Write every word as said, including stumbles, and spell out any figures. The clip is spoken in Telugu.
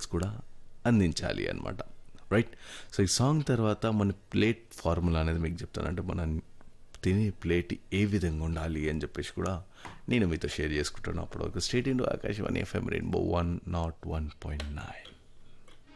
కూడా అందించాలి అనమాట. రైట్. సో ఈ సాంగ్ తర్వాత మన ప్లేట్ ఫార్ములా అనేది మీకు చెప్తాను. అంటే మన తినే ప్లేట్ ఏ విధంగా ఉండాలి అని చెప్పేసి కూడా నేను మీతో షేర్ చేసుకుంటాను. అప్పుడు ఒక state into Akashvani FM rainbow one not one point nine.